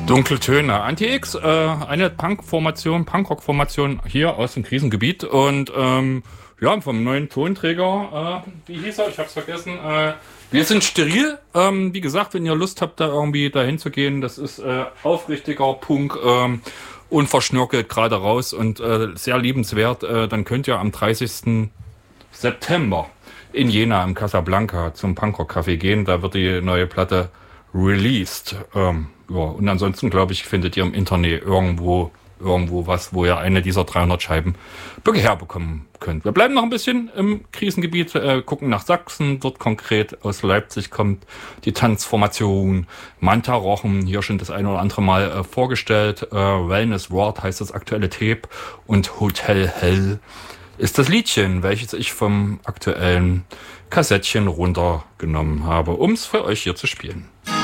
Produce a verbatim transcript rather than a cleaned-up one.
Dunkle Töne. Anti-X, äh, eine Punk-Formation, Punkrock-Formation hier aus dem Krisengebiet und ähm, ja, vom neuen Tonträger, äh, wie hieß er? Ich hab's vergessen. Äh, wir sind steril. Ähm, wie gesagt, wenn ihr Lust habt, da irgendwie dahin zu gehen, das ist äh, aufrichtiger Punk, ähm, unverschnörkelt gerade raus und äh, sehr liebenswert. Äh, dann könnt ihr am dreißigsten September in Jena im Casablanca zum Punkrock-Café gehen. Da wird die neue Platte released. Ähm, ja, und ansonsten, glaube ich, findet ihr im Internet irgendwo irgendwo was, wo ihr eine dieser dreihundert Scheiben herbekommen könnt. Wir bleiben noch ein bisschen im Krisengebiet, äh, gucken nach Sachsen. Dort konkret aus Leipzig kommt die Tanzformation Manta Rochen. Hier schon das eine oder andere Mal äh, vorgestellt. Äh, Wellness Ward heißt das aktuelle Tape und Hotel Hell ist das Liedchen, welches ich vom aktuellen Kassettchen runtergenommen habe, um es für euch hier zu spielen.